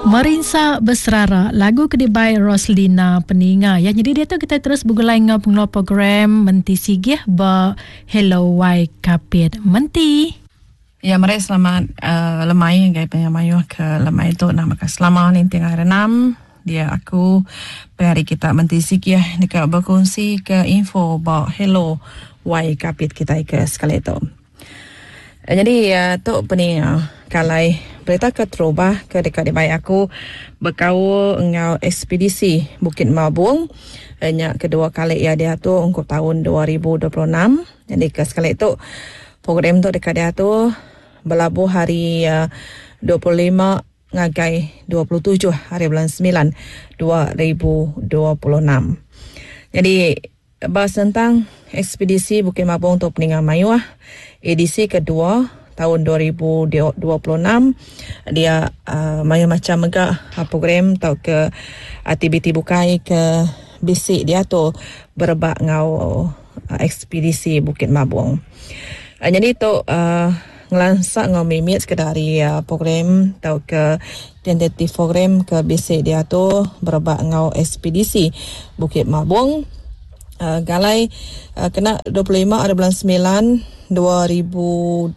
Merinsa Berserara, lagu kedibai Roslina Peninga. Ya, jadi dia tu kita terus bergulai dengan pengeluar program Menti Sigih ba Hello Wai Kapit. Menti. Ya, mereka selamat lemai gaya penyamayu ke lemai tu nama ke selamat ni tengah renam. Dia aku hari kita Menti Sigih dekat berkongsi ke info ba Hello Wai Kapit kita ke sekali tu. Jadi tu pening kalai berita ke terubah ke dekat di baik aku berkau ngau ekspedisi Bukit Mabung nya kedua kali ya dia tu untuk tahun 2026. Jadi ke sekali itu program tu dekat dia tu berlabuh hari 25 ngagai 27 hari bulan 9 2026. Jadi bahas tentang ekspedisi Bukit Mabung untuk Peningan Mayuah edisi kedua tahun 2026. Dia macam megah program tau ke aktiviti bukai ke bisik dia tu berebak ngau ekspedisi Bukit Mabung. Jadi tu ngelansak ngau mimit sekadari program tau ke tentatif program ke bisik dia tu berebak ngau ekspedisi Bukit Mabung. Galai kena 25 ada bulan 9 2026.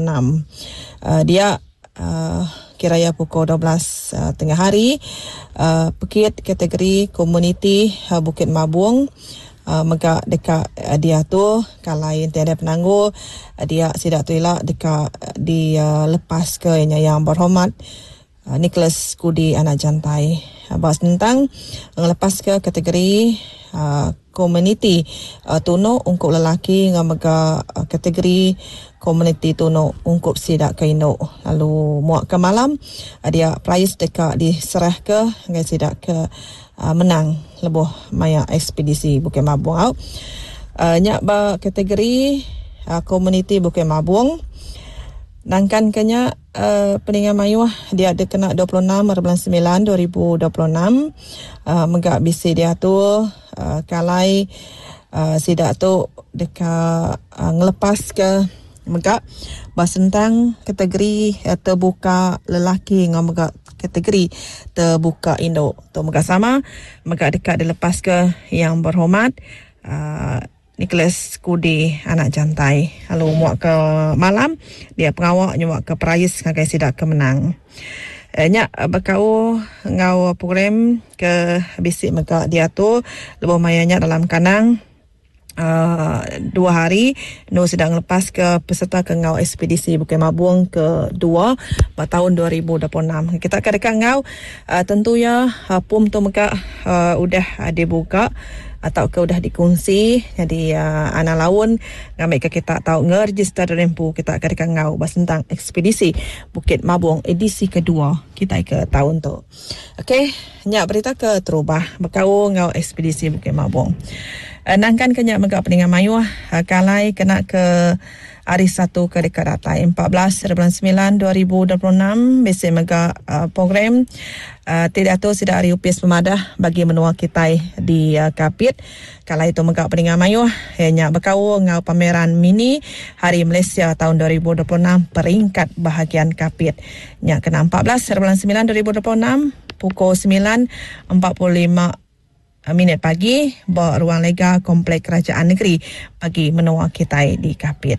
Dia kiranya pukul 12 tengah hari. Pekit kategori komuniti Bukit Mabung. Megak dekat dia tu kalai tiada penangguh dia sidak tu ialah dekat di lepas ke yang berhormat Nicholas Kudi anak jantai. Bahas tentang lepas ke kategori komuniti Tuno untuk lelaki dengan mega kategori komuniti Tuno untuk sidak ke induk. Lalu muak ke malam dia prize dekat diserah ke dengan sidak ke menang lebuh maya ekspedisi Bukit Mabung. Nyak ba kategori komuniti Bukit Mabung nangkan kenya Peningan Mayuah dia ada kena 26 bulan 9 2026. Megak bisi dia tu kalai sidak tu dekat ngelepas ke megak bahas tentang kategori terbuka lelaki dengan megak kategori terbuka induk tu megak sama megak dekat dilepas ke yang berhormat Nicholas Kudi anak jantai. Lalu muak ke malam dia pengawak muak ke prize ngagai sidak ke menang. Nyak berkau ngau program ke bisik megak dia tu lebih mayanya dalam kanang 2 hari no sedang lepas ke peserta ke ngau ekspedisi Bukit Mabung ke-2 tahun 2026. Kita akan dekat ngau tentunya pum tu megak udah dibuka atau ke udah dikongsi. Jadi anak laun ngambil ke kita tahu ngeregister rempu kita akan ngau bahas tentang ekspedisi Bukit Mabung edisi kedua kita ke tahun tu. Okey, nyak berita ke terubah berkau ngau ekspedisi Bukit Mabung. Nangkan kenyak megak Peningan Mayuah kalai kena ke hari 1 ke dekat datai 14 bulan 9 2026 besi megak program tidak tu sidak hari upis pemadah bagi menua kita di Kapit. Kalau itu megak Peningan Mayuah hanya berkau ngau pameran mini Hari Malaysia tahun 2026 peringkat bahagian Kapit. Nya kena 14 bulan 9 2026 pukul 9.45 minit pagi bawa ruang lega Komplek Kerajaan Negeri bagi menua kita di Kapit.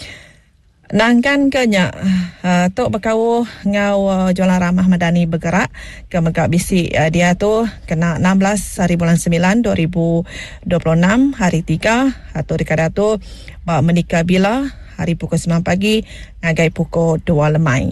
Nangkan kenya tok berkau ngau jualan ramah madani bergerak ke megak bisi dia tu kena 16 hari bulan 9 2026 hari 3 atau dikada tu bawa menikah bila hari pukul 9 pagi ngagai pukul 2 lemai.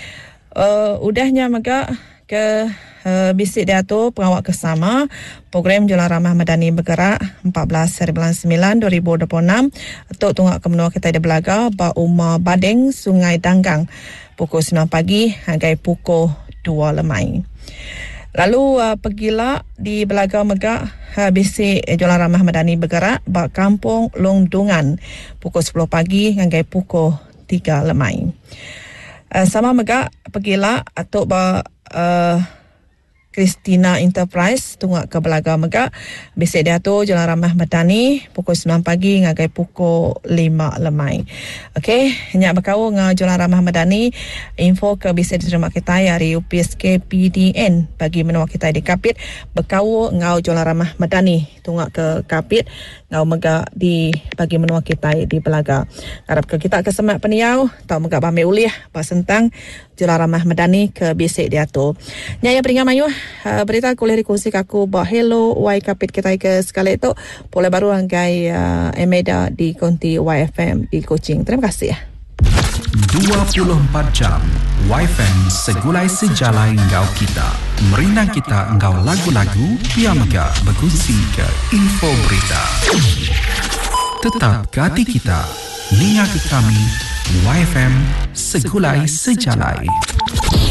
Udahnya megak ke bisik dia tu pengawak kesama program Jualan Ramah Madani bergerak 14 hari bulan 9 2026 untuk tunggak ke menua kita di Belaga ba Umar Badeng Sungai Danggang pukul 9 pagi hingga pukul 2 lemai. Lalu pergilah di Belaga megak bisik Jualan Ramah Madani bergerak ba Kampung Longdungan pukul 10 pagi hingga pukul 3 lemai. Sama megak pergilah atau ba Christina Enterprise tunggak ke Belaga Megak. Bisik dia tu Jalan Ramah Madani pukul 9 pagi ngagai pukul 5 lemai. Okey, nyak berkau ngah Jalan Ramah Madani info ke bisik diterima kita hari UPSK PDN bagi menua kita di Kapit berkau ngau Jalan Ramah Madani tunggak ke Kapit ngau Megak di bagi menua kita di Belaga. Harap ke kita ke semak peniau tau Megak bame uliah pasentang Jalan Ramah Madani ke bisik dia tu. Nyaya peringat mayu berita kuliah dikongsi aku bah hello Y Kapit kita ke sekali itu boleh baru anggai Emeda di konti YFM di Kuching. Terima kasih ya. 24 jam YFM segulai sejalai engkau kita. Merinang kita engkau lagu-lagu Pia Megak berkongsi ke info berita. Tetap ke hati kita. Ningat ke kami YFM segulai sejalai.